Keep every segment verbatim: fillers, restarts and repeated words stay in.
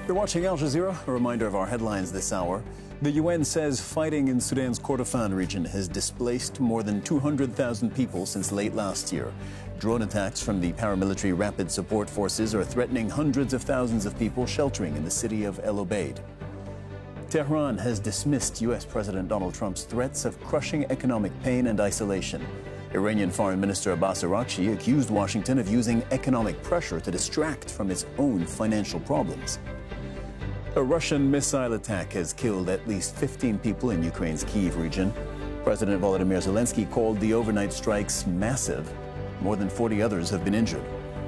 You're watching Al Jazeera. A reminder of our headlines this hour. The U N says fighting in Sudan's Kordofan region has displaced more than two hundred thousand people since late last year. Drone attacks from the paramilitary Rapid Support Forces are threatening hundreds of thousands of people sheltering in the city of El Obeid. Tehran has dismissed U S President Donald Trump's threats of crushing economic pain and isolation. Iranian Foreign Minister Abbas Araghchi accused Washington of using economic pressure to distract from its own financial problems. A Russian missile attack has killed at least fifteen people in Ukraine's Kyiv region. President Volodymyr Zelensky called the overnight strikes massive. More than forty others have been injured.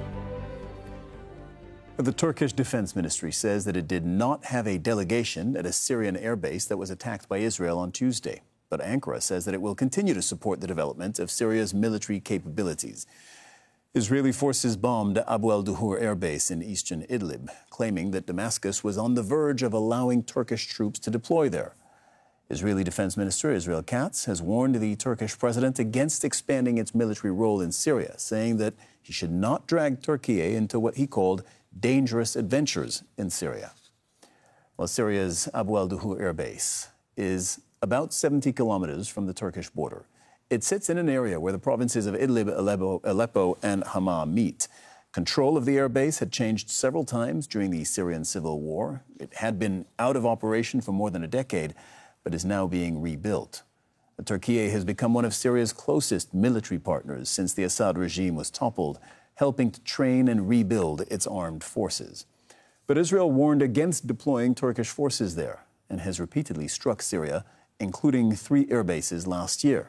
The Turkish Defense Ministry says that it did not have a delegation at a Syrian airbase that was attacked by Israel on Tuesday. But Ankara says that it will continue to support the development of Syria's military capabilities. Israeli forces bombed Abu al-Duhur Air Base in eastern Idlib, claiming that Damascus was on the verge of allowing Turkish troops to deploy there. Israeli Defense Minister Israel Katz has warned the Turkish president against expanding its military role in Syria, saying that he should not drag Turkey into what he called dangerous adventures in Syria. Well, Syria's Abu al-Duhur Air Base is about seventy kilometers from the Turkish border. It sits in an area where the provinces of Idlib, Aleppo, Aleppo and Hama meet. Control of the airbase had changed several times during the Syrian civil war. It had been out of operation for more than a decade, but is now being rebuilt. Turkey has become one of Syria's closest military partners since the Assad regime was toppled, helping to train and rebuild its armed forces. But Israel warned against deploying Turkish forces there and has repeatedly struck Syria, including three air bases last year.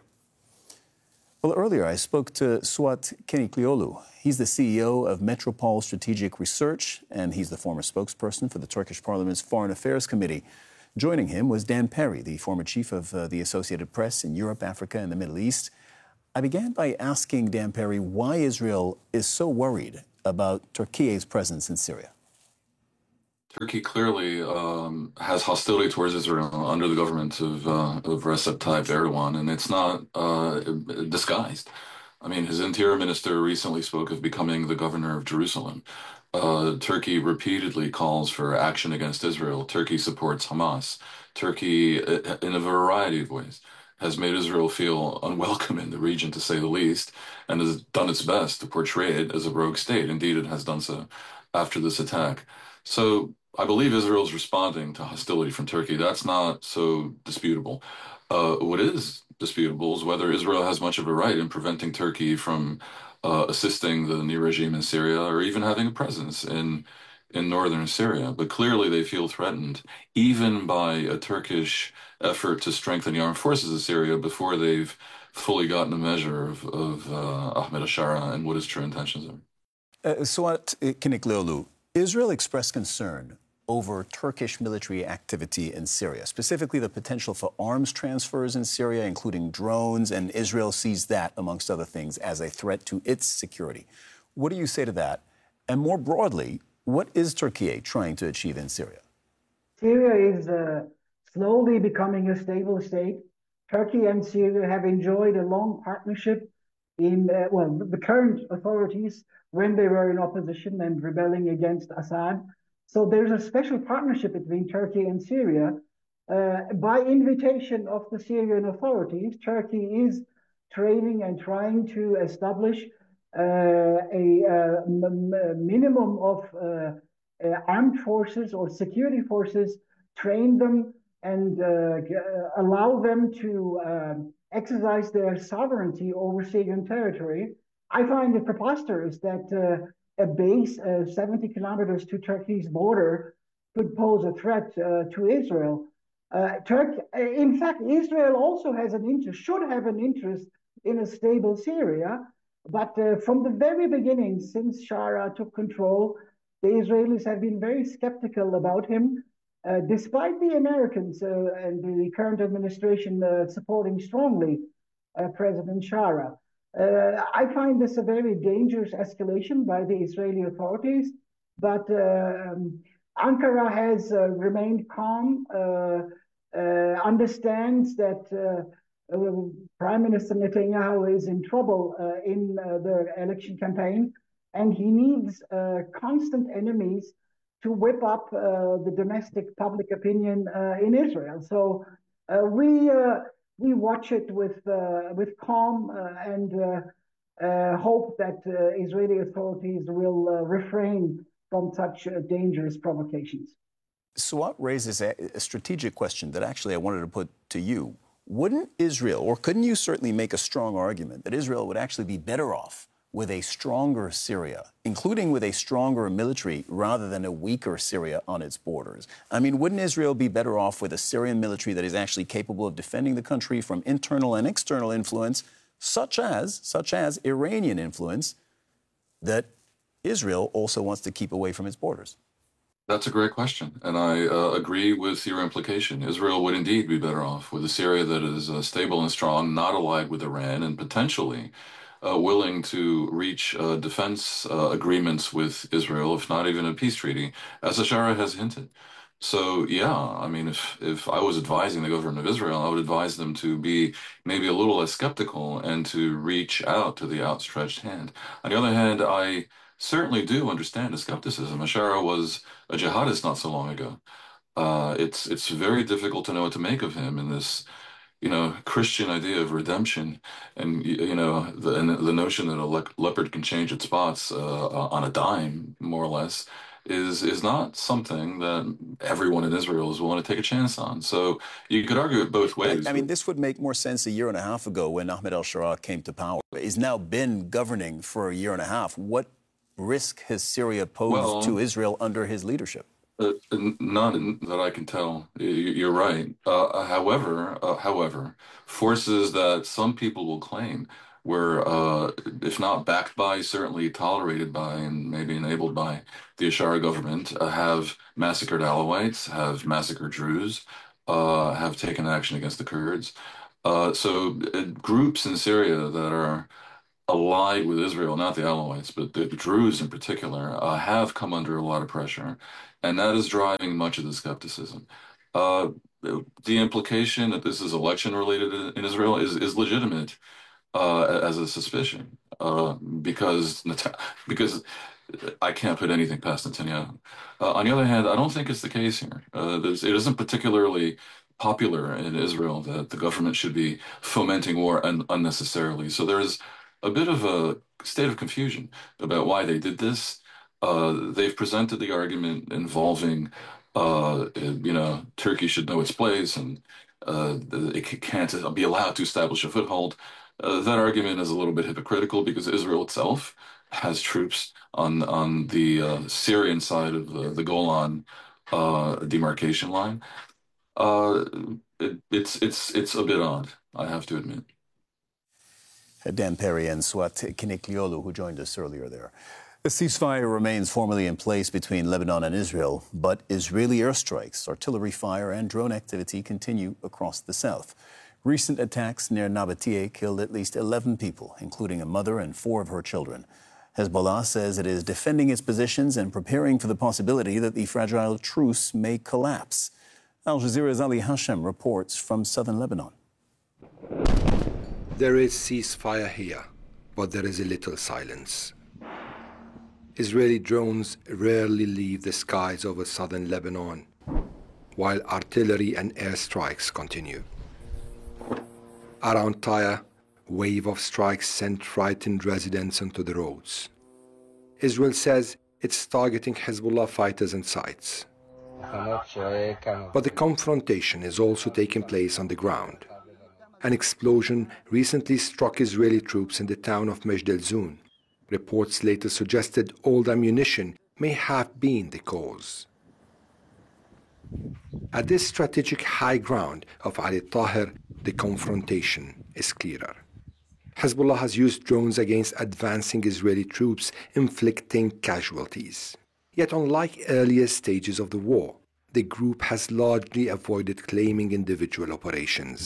Well, earlier I spoke to Suat Keniklioglu. He's the C E O of Metropole Strategic Research, and he's the former spokesperson for the Turkish Parliament's Foreign Affairs Committee. Joining him was Dan Perry, the former chief of uh, the Associated Press in Europe, Africa, and the Middle East. I began by asking Dan Perry why Israel is so worried about Turkey's presence in Syria. Turkey clearly um, has hostility towards Israel under the government of, uh, of Recep Tayyip Erdogan, and it's not uh, disguised. I mean, his interior minister recently spoke of becoming the governor of Jerusalem. Uh, Turkey repeatedly calls for action against Israel. Turkey supports Hamas. Turkey, in a variety of ways, has made Israel feel unwelcome in the region, to say the least, and has done its best to portray it as a rogue state. Indeed, it has done so after this attack. So I believe Israel is responding to hostility from Turkey. That's not so disputable. Uh, what is disputable is whether Israel has much of a right in preventing Turkey from uh, assisting the new regime in Syria or even having a presence in in northern Syria. But clearly they feel threatened, even by a Turkish effort to strengthen the armed forces of Syria before they've fully gotten a measure of, of uh, Ahmed al-Shara and what his true intentions are. Uh, Suat Keniklioglu, Israel expressed concern over Turkish military activity in Syria, specifically the potential for arms transfers in Syria, including drones, and Israel sees that, amongst other things, as a threat to its security. What do you say to that? And more broadly, what is Turkey trying to achieve in Syria? Syria is uh, slowly becoming a stable state. Turkey and Syria have enjoyed a long partnership in, uh, well, the current authorities when they were in opposition and rebelling against Assad. So there's a special partnership between Turkey and Syria. Uh, by invitation of the Syrian authorities, Turkey is training and trying to establish uh, a, uh, m- minimum of uh, uh, armed forces or security forces, train them and uh, g- allow them to uh, exercise their sovereignty over Syrian territory. I find it preposterous that uh, a base uh, seventy kilometers to Turkey's border could pose a threat uh, to Israel. Uh, Turkey, in fact, Israel also has an interest, should have an interest in a stable Syria. But uh, from the very beginning, since Shara took control, the Israelis have been very skeptical about him, uh, despite the Americans uh, and the current administration uh, supporting strongly uh, President Shara. Uh, I find this a very dangerous escalation by the Israeli authorities, but uh, um, Ankara has uh, remained calm, uh, uh, understands that uh, uh, Prime Minister Netanyahu is in trouble uh, in uh, the election campaign, and he needs uh, constant enemies to whip up uh, the domestic public opinion uh, in Israel. So uh, we uh, we watch it with uh, with calm uh, and uh, uh, hope that uh, Israeli authorities will uh, refrain from such uh, dangerous provocations. Suat raises a, a strategic question that actually I wanted to put to you. Wouldn't Israel, or couldn't you certainly make a strong argument that Israel would actually be better off with a stronger Syria, including with a stronger military rather than a weaker Syria on its borders? I mean, wouldn't Israel be better off with a Syrian military that is actually capable of defending the country from internal and external influence, such as, such as Iranian influence, that Israel also wants to keep away from its borders? That's a great question, and I uh, agree with your implication. Israel would indeed be better off with a Syria that is uh, stable and strong, not allied with Iran, and potentially uh, willing to reach uh, defense uh, agreements with Israel, if not even a peace treaty, as Ashara has hinted. So, yeah, I mean, if, if I was advising the government of Israel, I would advise them to be maybe a little less skeptical and to reach out to the outstretched hand. On the other hand, I certainly do understand the skepticism. Ashara was a jihadist not so long ago. Uh, it's it's very difficult to know what to make of him in this, you know, Christian idea of redemption, and you know the and the notion that a le leopard can change its spots uh, on a dime, more or less, is is not something that everyone in Israel is willing to take a chance on. So you could argue it both ways. I mean, this would make more sense a year and a half ago when Ahmed al-Shara came to power. He's now been governing for a year and a half. What risk has Syria posed well, to Israel under his leadership? Uh, none that I can tell. You're right. Uh, however, uh, however, forces that some people will claim were, uh, if not backed by, certainly tolerated by, and maybe enabled by the Ashara government, uh, have massacred Alawites, have massacred Druze, uh, have taken action against the Kurds. Uh, so uh, groups in Syria that are allied with Israel, not the Alawites, but the Druze in particular, uh, have come under a lot of pressure, and that is driving much of the skepticism. Uh, the implication that this is election-related in Israel is, is legitimate uh, as a suspicion, uh, because because I can't put anything past Netanyahu. Uh, on the other hand, I don't think it's the case here. Uh, it isn't particularly popular in Israel that the government should be fomenting war un unnecessarily. So there's a bit of a state of confusion about why they did this. Uh, they've presented the argument involving, uh, you know, Turkey should know its place and uh, it can't be allowed to establish a foothold. Uh, that argument is a little bit hypocritical because Israel itself has troops on on the uh, Syrian side of the, the Golan uh, demarcation line. Uh, it, it's it's it's a bit odd, I have to admit. Dan Perry and Suat Kinikliolu, who joined us earlier there. A ceasefire remains formally in place between Lebanon and Israel, but Israeli airstrikes, artillery fire, and drone activity continue across the south. Recent attacks near Nabatea killed at least eleven people, including a mother and four of her children. Hezbollah says it is defending its positions and preparing for the possibility that the fragile truce may collapse. Al Jazeera's Ali Hashem reports from southern Lebanon. There is ceasefire here, but there is a little silence. Israeli drones rarely leave the skies over southern Lebanon, while artillery and airstrikes continue. Around Tyre, wave of strikes sent frightened residents onto the roads. Israel says it's targeting Hezbollah fighters and sites. But the confrontation is also taking place on the ground. An explosion recently struck Israeli troops in the town of Majd al-Zoun. Reports later suggested old ammunition may have been the cause. At this strategic high ground of Ali Tahir, the confrontation is clearer. Hezbollah has used drones against advancing Israeli troops, inflicting casualties. Yet unlike earlier stages of the war, the group has largely avoided claiming individual operations.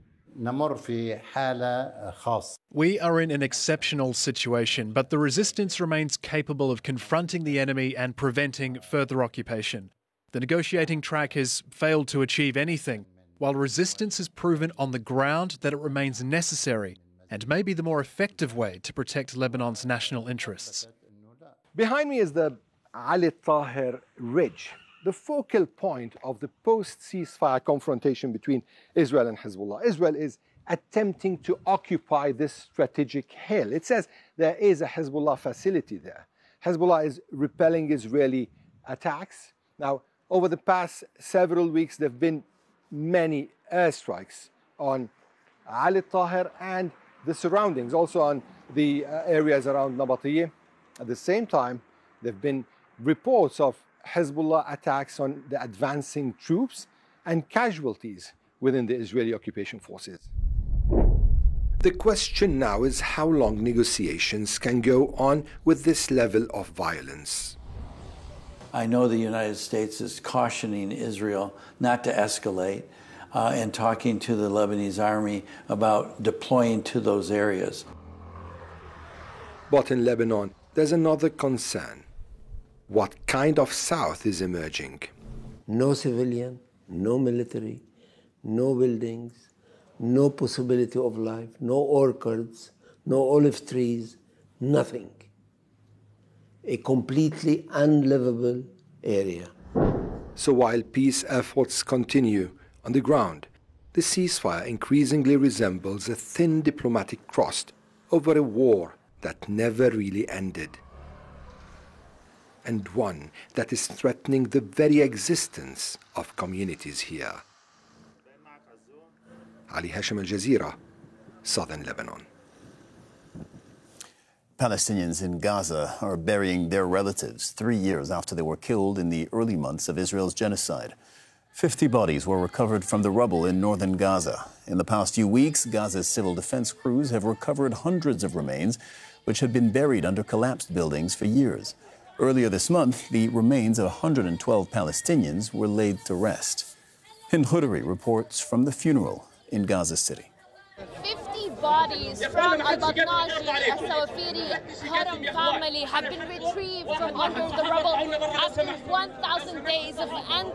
We are in an exceptional situation, but the resistance remains capable of confronting the enemy and preventing further occupation. The negotiating track has failed to achieve anything, while resistance has proven on the ground that it remains necessary and may be the more effective way to protect Lebanon's national interests. Behind me is the Ali Tahir Ridge, the focal point of the post-ceasefire confrontation between Israel and Hezbollah. Israel is attempting to occupy this strategic hill. It says there is a Hezbollah facility there. Hezbollah is repelling Israeli attacks. Now, over the past several weeks, there have been many airstrikes on Ali Tahir and the surroundings, also on the uh, areas around Nabatiyah. At the same time, there have been reports of Hezbollah attacks on the advancing troops and casualties within the Israeli occupation forces. The question now is how long negotiations can go on with this level of violence. I know the United States is cautioning Israel not to escalate uh, and talking to the Lebanese army about deploying to those areas. But in Lebanon, there's another concern. What kind of South is emerging? No civilian, no military, no buildings, no possibility of life, no orchards, no olive trees, nothing. A completely unlivable area. So while peace efforts continue on the ground, the ceasefire increasingly resembles a thin diplomatic crust over a war that never really ended, and one that is threatening the very existence of communities here. Ali Hashim, Al Jazeera, Southern Lebanon. Palestinians in Gaza are burying their relatives three years after they were killed in the early months of Israel's genocide. Fifty bodies were recovered from the rubble in northern Gaza. In the past few weeks, Gaza's civil defense crews have recovered hundreds of remains which had been buried under collapsed buildings for years. Earlier this month, the remains of one hundred twelve Palestinians were laid to rest. Hind Khudri reports from the funeral in Gaza City. fifty bodies from al-Batnashi, al-Sawafiri, Haram family have been retrieved from under the rubble after one thousand days of endless